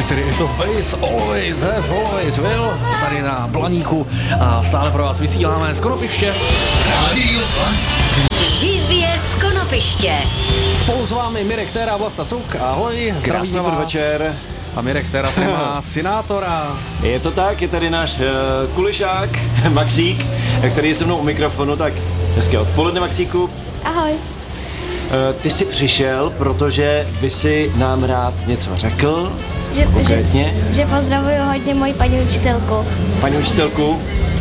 který Ace of Base always have always will, tady na Blaníku a stále pro vás vysíláme z Konopiště. Rádio Živě z Konopiště. Spolu s vámi Mirek Téra a Vlasta Souk, ahoj, zdravíme vás. Podvečer. A Mirek Téra tady má synátora. Je to tak, je tady náš kulišák Maxík, který je se mnou u mikrofonu, tak hezké odpoledne, Maxíku. Ahoj. Ty jsi přišel, protože by si nám rád něco řekl, konkrétně. Že pozdravuju hodně moji paní učitelku, Paní učitelku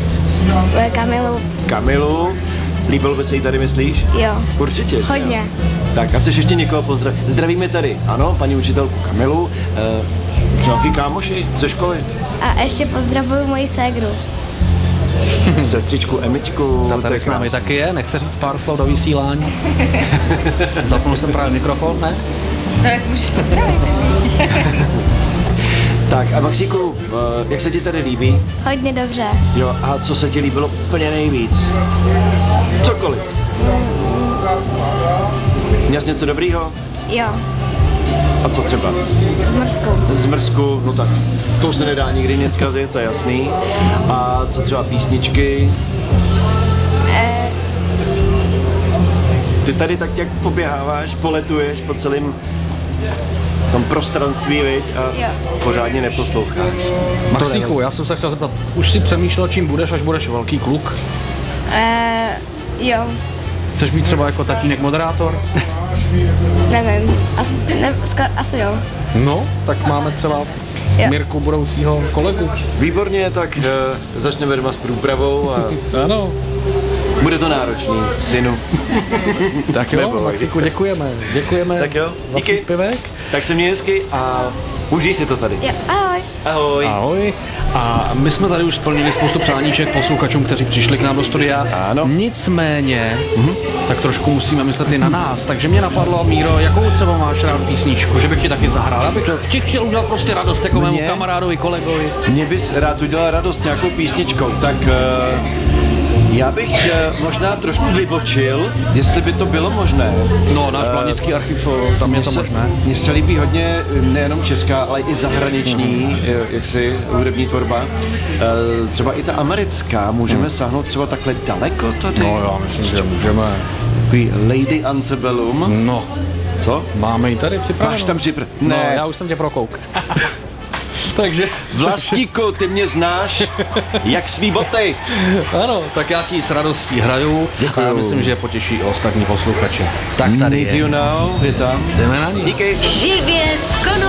Kamilu. Líbilo by se jí tady, myslíš? Jo. Určitě. Hodně. Jo. Tak a chceš ještě někoho pozdravit? Zdravíme tady, ano, paní učitelku Kamilu, nějaký kámoši ze školy. A ještě pozdravuju moji ségru. Sestřičku Emičku. Ta tady s námi taky je, nechce říct pár slov do vysílání. Zapnul jsem právě mikrofon, ne? Tak můžeš pozdravit. Tak a Maxíku, jak se ti tady líbí? Hodně dobře. Jo, a co se ti líbilo úplně nejvíc? Cokoliv. Měl jsi něco dobrýho? Jo. A co třeba? Zmrzku. Zmrzku, no tak to se nedá nikdy nic zkazit, to je jasný. A co třeba písničky? Ty tady tak jak poběháváš, poletuješ po celém tom prostranství, viď? A Jo. pořádně neposloucháš. Maxíku, já jsem se chtěl zeptat, už si přemýšlel, čím budeš, až budeš velký kluk? Jo. Chceš být třeba jako tatínek moderátor? Nevím. Asi jo. No, tak máme třeba Jo. Mirku, budoucího kolegu. Výborně, tak začneme doma s průpravou a Ano. bude to náročný, synu. Tak jo, Neboj. Maxíku, děkujeme Tak jo, za díky. příspěvek. Tak se měj hezky a užij si to tady. Jo. Ahoj. Ahoj. Ahoj. A my jsme tady už splnili spoustu přáníček posluchačům, kteří přišli k nám do studia. Ano. Nicméně, tak trošku musíme myslet i na nás. Takže mě napadlo, Míro, jakou třeba máš rád písničku, že bych ti taky zahrál, abych ti chtěl udělat prostě radost jako mému Mně? kamarádovi, kolegovi. Mě bys rád udělal radost nějakou písničkou, tak já bych možná trošku vybočil, jestli by to bylo možné. No, náš Blanický archiv, tam je to možné. Mně se líbí hodně nejenom česká, ale i zahraniční, jaksi hudební tvorba. Třeba i ta americká, můžeme sáhnout třeba takhle daleko tady. No, já myslím, že můžeme. Takový Lady Antebellum. No, Co? máme ji tady připravenou. Máš tam připravenou? No, Ne. já už jsem tě prokouk. Takže, Vlastíku, ty mě znáš, jak svý boty. ano, tak já ti s radostí hraju. Děkuju. A já myslím, že potěší i ostatní posluchače. Tak tady Need je. you now, je tam. Jdeme na ní. Díky. Živě z